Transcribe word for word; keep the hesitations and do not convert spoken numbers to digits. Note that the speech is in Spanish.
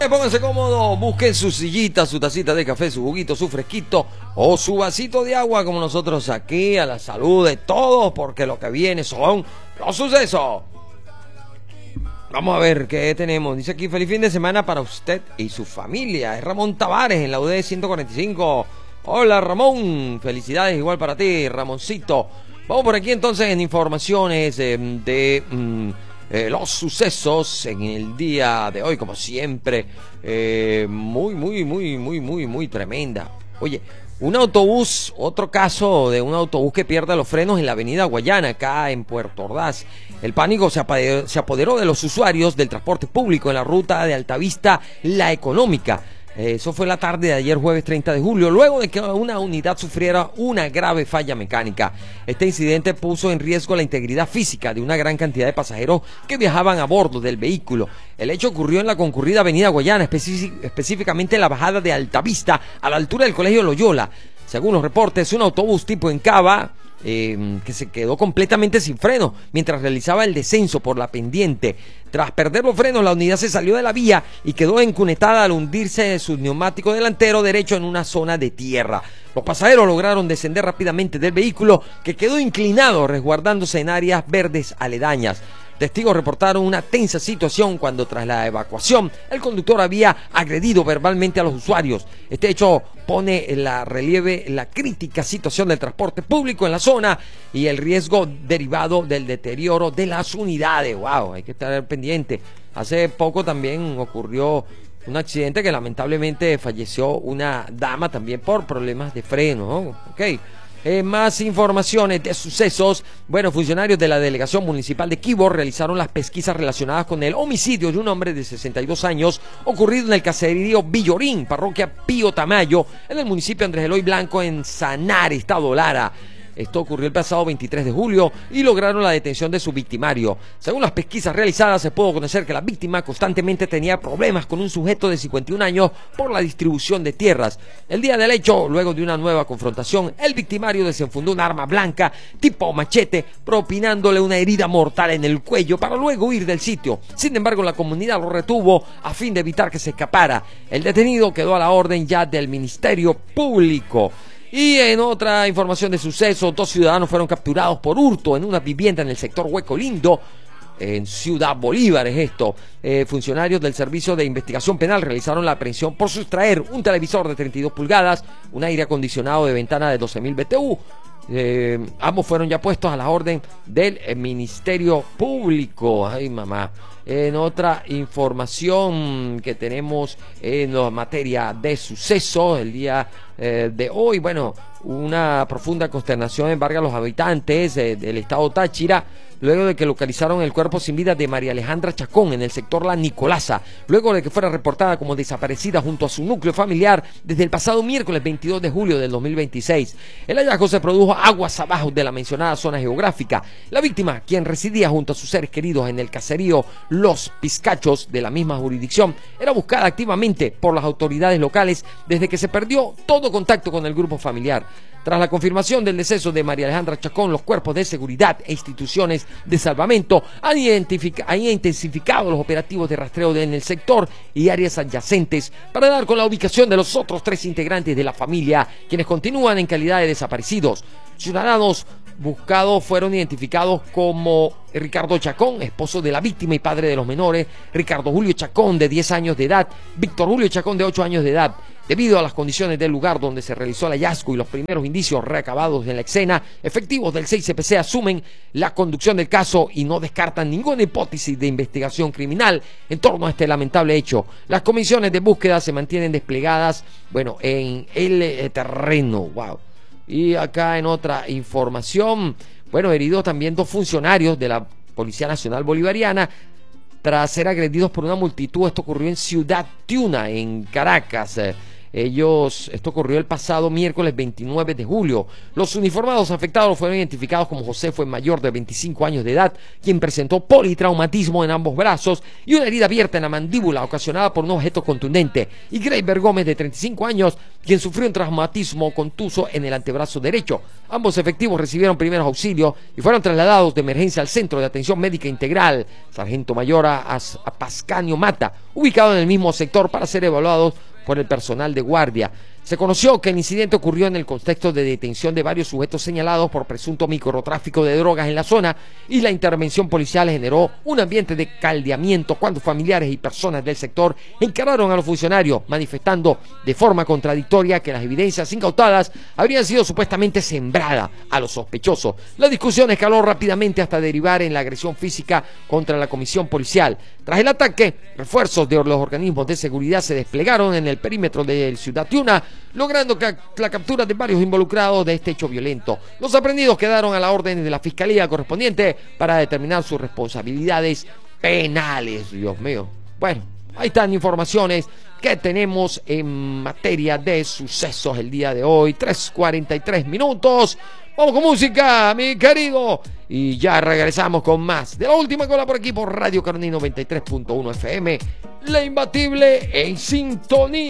Pónganse cómodo, busquen su sillita, su tacita de café, su juguito, su fresquito o su vasito de agua, como nosotros aquí, a la salud de todos, porque lo que viene son los sucesos. Vamos a ver qué tenemos. Dice aquí: feliz fin de semana para usted y su familia. Es Ramón Tavares en la U D ciento cuarenta y cinco. Hola Ramón, felicidades igual para ti, Ramoncito. Vamos por aquí entonces en informaciones eh, de... Mm, Eh, los sucesos en el día de hoy, como siempre, eh, muy, muy, muy, muy, muy, muy tremenda. Oye, un autobús, otro caso de un autobús que pierde los frenos en la avenida Guayana, acá en Puerto Ordaz. El pánico se apoderó, se apoderó de los usuarios del transporte público en la ruta de Altavista La Económica. Eso fue la tarde de ayer, jueves treinta de julio, luego de que una unidad sufriera una grave falla mecánica. Este incidente puso en riesgo la integridad física de una gran cantidad de pasajeros que viajaban a bordo del vehículo. El hecho ocurrió en la concurrida avenida Guayana, específicamente en la bajada de Altavista, a la altura del Colegio Loyola. Según los reportes, un autobús tipo Encava Eh, que se quedó completamente sin freno mientras realizaba el descenso por la pendiente. Tras perder los frenos, la unidad se salió de la vía y quedó encunetada al hundirse su neumático delantero derecho en una zona de tierra. Los pasajeros lograron descender rápidamente del vehículo, que quedó inclinado resguardándose en áreas verdes aledañas. Testigos reportaron una tensa situación cuando, tras la evacuación, el conductor había agredido verbalmente a los usuarios. Este hecho pone en la relieve la crítica situación del transporte público en la zona y el riesgo derivado del deterioro de las unidades. ¡Wow! Hay que estar pendiente. Hace poco también ocurrió un accidente que lamentablemente falleció una dama también por problemas de freno, ¿no? Ok. Eh, más informaciones de sucesos. Bueno, funcionarios de la Delegación Municipal de Quibdó realizaron las pesquisas relacionadas con el homicidio de un hombre de sesenta y dos años ocurrido en el caserío Villorín, parroquia Pío Tamayo, en el municipio Andrés Eloy Blanco, en Sanare, estado Lara. Esto ocurrió el pasado veintitrés de julio y lograron la detención de su victimario. Según las pesquisas realizadas, se pudo conocer que la víctima constantemente tenía problemas con un sujeto de cincuenta y un años por la distribución de tierras. El día del hecho, luego de una nueva confrontación, el victimario desenfundó un arma blanca tipo machete, propinándole una herida mortal en el cuello para luego huir del sitio. Sin embargo, la comunidad lo retuvo a fin de evitar que se escapara. El detenido quedó a la orden ya del Ministerio Público. Y en otra información de suceso, dos ciudadanos fueron capturados por hurto en una vivienda en el sector Hueco Lindo, en Ciudad Bolívar es esto. Eh, funcionarios del Servicio de Investigación Penal realizaron la aprehensión por sustraer un televisor de treinta y dos pulgadas, un aire acondicionado de ventana de doce mil B T U. Eh, ambos fueron ya puestos a la orden del eh, Ministerio Público. Ay, mamá. En otra información que tenemos en la materia de suceso el día eh, de hoy, bueno, una profunda consternación embarga a los habitantes eh, del estado Táchira luego de que localizaron el cuerpo sin vida de María Alejandra Chacón en el sector La Nicolasa, luego de que fuera reportada como desaparecida junto a su núcleo familiar desde el pasado miércoles veintidós de julio del dos mil veintiséis. El hallazgo se produjo aguas abajo de la mencionada zona geográfica. La víctima, quien residía junto a sus seres queridos en el caserío Los Pizcachos de la misma jurisdicción, era buscada activamente por las autoridades locales desde que se perdió todo contacto con el grupo familiar. Tras la confirmación del deceso de María Alejandra Chacón, los cuerpos de seguridad e instituciones de salvamento han, han intensificado los operativos de rastreo en el sector y áreas adyacentes para dar con la ubicación de los otros tres integrantes de la familia, quienes continúan en calidad de desaparecidos. Ciudadanos buscados fueron identificados como Ricardo Chacón, esposo de la víctima y padre de los menores, Ricardo Julio Chacón, de diez años de edad, Víctor Julio Chacón, de ocho años de edad. Debido a las condiciones del lugar donde se realizó el hallazgo y los primeros indicios recabados en la escena, efectivos del seis C P C asumen la conducción del caso y no descartan ninguna hipótesis de investigación criminal en torno a este lamentable hecho. Las comisiones de búsqueda se mantienen desplegadas, bueno, en el eh, terreno. Wow. Y acá en otra información, bueno, heridos también dos funcionarios de la Policía Nacional Bolivariana tras ser agredidos por una multitud. Esto ocurrió en Ciudad Tiuna, en Caracas. Ellos, esto ocurrió el pasado miércoles veintinueve de julio. Los uniformados afectados fueron identificados como José Fuenmayor, de veinticinco años de edad, quien presentó politraumatismo en ambos brazos y una herida abierta en la mandíbula ocasionada por un objeto contundente, y Greiber Gómez, de treinta y cinco años, quien sufrió un traumatismo contuso en el antebrazo derecho. Ambos efectivos recibieron primeros auxilios y fueron trasladados de emergencia al Centro de Atención Médica Integral Sargento Mayor Pascanio Mata, ubicado en el mismo sector, para ser evaluados por el personal de guardia. Se conoció que el incidente ocurrió en el contexto de detención de varios sujetos señalados por presunto microtráfico de drogas en la zona, y la intervención policial generó un ambiente de caldeamiento cuando familiares y personas del sector encararon a los funcionarios, manifestando de forma contradictoria que las evidencias incautadas habrían sido supuestamente sembradas a los sospechosos. La discusión escaló rápidamente hasta derivar en la agresión física contra la comisión policial. Tras el ataque, refuerzos de los organismos de seguridad se desplegaron en el perímetro de Ciudad Tiuna, logrando la captura de varios involucrados de este hecho violento. Los aprendidos quedaron a la orden de la fiscalía correspondiente para determinar sus responsabilidades penales. Dios mío. Bueno, ahí están informaciones que tenemos en materia de sucesos el día de hoy. tres cuarenta y tres minutos. Vamos con música, mi querido. Y ya regresamos con más de la última cola por aquí por Radio Carolina noventa y tres punto uno F M. La imbatible en sintonía.